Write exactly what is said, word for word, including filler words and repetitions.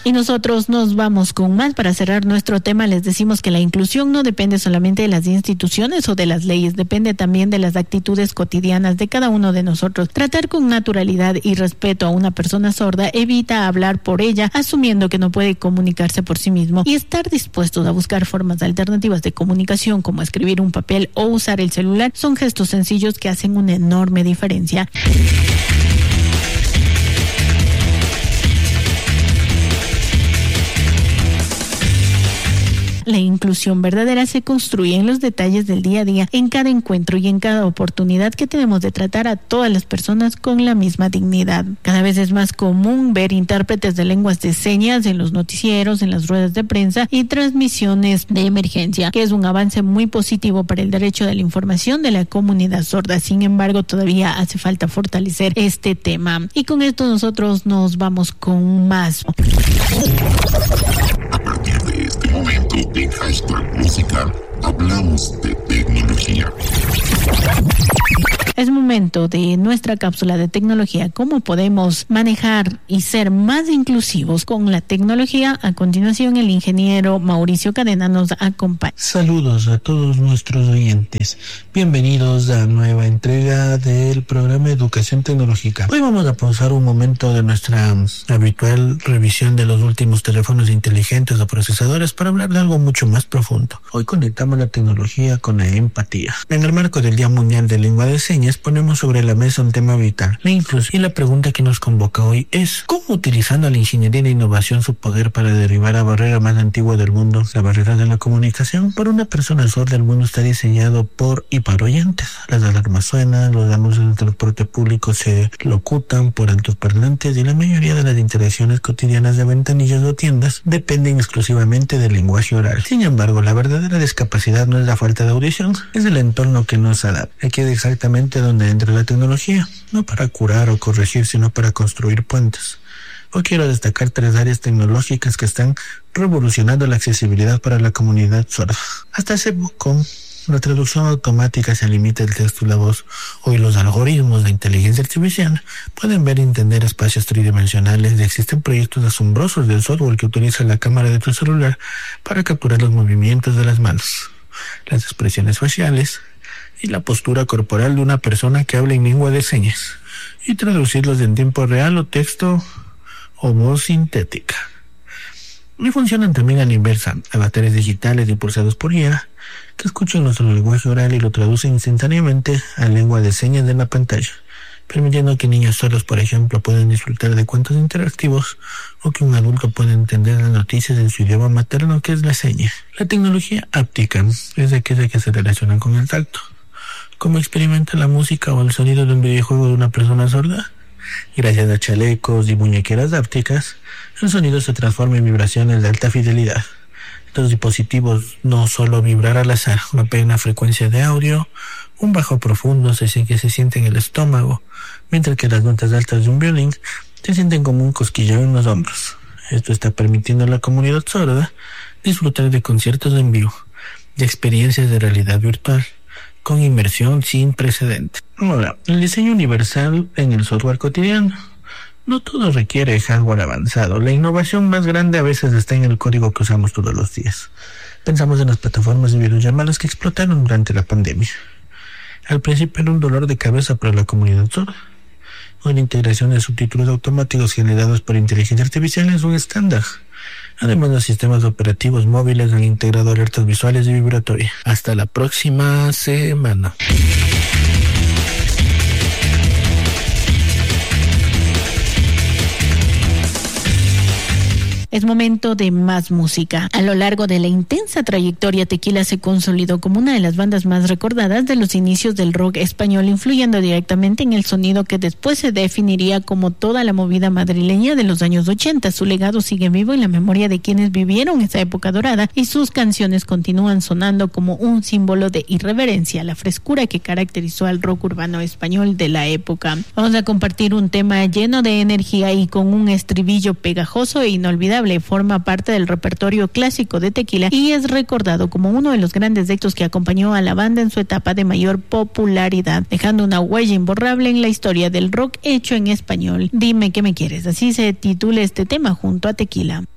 Y nosotros nos vamos con más. Para cerrar nuestro tema, les decimos que la inclusión no depende solamente de las instituciones o de las leyes, depende también de las actitudes cotidianas de cada uno de nosotros. Tratar con naturalidad y respeto a una persona sorda evita hablar por ella, asumiendo que no puede comunicarse por sí mismo, y estar dispuestos a buscar formas alternativas de comunicación, como escribir un papel o usar el celular, son gestos sencillos que hacen una enorme diferencia. La inclusión verdadera se construye en los detalles del día a día, en cada encuentro y en cada oportunidad que tenemos de tratar a todas las personas con la misma dignidad. Cada vez es más común ver intérpretes de lenguas de señas en los noticieros, en las ruedas de prensa y transmisiones de emergencia, que es un avance muy positivo para el derecho de la información de la comunidad sorda. Sin embargo, todavía hace falta fortalecer este tema. Y con esto nosotros nos vamos con más. A partir de este momento, en Hashtag Música, hablamos de tecnología. Es momento de nuestra cápsula de tecnología, cómo podemos manejar y ser más inclusivos con la tecnología. A continuación, el ingeniero Mauricio Cadena nos acompaña. Saludos a todos nuestros oyentes. Bienvenidos a nueva entrega del programa Educación Tecnológica. Hoy vamos a pausar un momento de nuestra habitual revisión de los últimos teléfonos inteligentes o procesadores para hablar de algo mucho más profundo. Hoy conectamos la tecnología con la empatía. En el marco del Día Mundial de Lengua de Señas, ponemos sobre la mesa un tema vital, la inclusión. Y la pregunta que nos convoca hoy es: ¿cómo, utilizando la ingeniería de innovación, su poder para derribar la barrera más antigua del mundo, la barrera de la comunicación? Para una persona sorda, el mundo está diseñado por y para oyentes. Las alarmas suenan, los anuncios de transporte público se locutan por altoparlantes y la mayoría de las interacciones cotidianas de ventanillas o tiendas dependen exclusivamente del lenguaje oral. Sin embargo, la verdadera discapacidad no es la falta de audición, es el entorno que nos adapta. Aquí es exactamente donde entra la tecnología, no para curar o corregir, sino para construir puentes. Hoy quiero destacar tres áreas tecnológicas que están revolucionando la accesibilidad para la comunidad sorda. Hasta hace poco, la traducción automática se limita al texto y la voz. Hoy los algoritmos de inteligencia artificial pueden ver y entender espacios tridimensionales, y existen proyectos asombrosos del software que utiliza la cámara de tu celular para capturar los movimientos de las manos, las expresiones faciales y la postura corporal de una persona que habla en lengua de señas y traducirlos en tiempo real o texto o voz sintética. Y funcionan también a la inversa, avatares digitales impulsados por I A que escuchan nuestro lenguaje oral y lo traducen instantáneamente a lengua de señas de la pantalla, permitiendo que niños solos, por ejemplo, puedan disfrutar de cuentos interactivos o que un adulto pueda entender las noticias en su idioma materno, que es la seña. La tecnología áptica es aquella que se relaciona con el tacto. ¿Cómo experimenta la música o el sonido de un videojuego de una persona sorda? Gracias a chalecos y muñequeras ápticas, el sonido se transforma en vibraciones de alta fidelidad. Los dispositivos no solo vibrar al azar, mapean una frecuencia de audio, un bajo profundo se que se siente en el estómago, mientras que las notas altas de un violín se sienten como un cosquilleo en los hombros. Esto está permitiendo a la comunidad sorda disfrutar de conciertos en vivo, de experiencias de realidad virtual, con inmersión sin precedentes. Ahora, el diseño universal en el software cotidiano. No todo requiere hardware avanzado. La innovación más grande a veces está en el código que usamos todos los días. Pensamos en las plataformas de videollamadas que explotaron durante la pandemia. Al principio era un dolor de cabeza para la comunidad sorda. Hoy la integración de subtítulos automáticos generados por inteligencia artificial es un estándar. Además, los sistemas operativos móviles han integrado alertas visuales y vibratorias. Hasta la próxima semana. Es momento de más música. A lo largo de la intensa trayectoria, Tequila se consolidó como una de las bandas más recordadas de los inicios del rock español, influyendo directamente en el sonido que después se definiría como toda la movida madrileña de los años ochenta. Su legado sigue vivo en la memoria de quienes vivieron esa época dorada y sus canciones continúan sonando como un símbolo de irreverencia, la frescura que caracterizó al rock urbano español de la época. Vamos a compartir un tema lleno de energía y con un estribillo pegajoso e inolvidable. Forma parte del repertorio clásico de Tequila y es recordado como uno de los grandes éxitos que acompañó a la banda en su etapa de mayor popularidad, dejando una huella imborrable en la historia del rock hecho en español. Dime que me quieres, así se titula este tema junto a Tequila.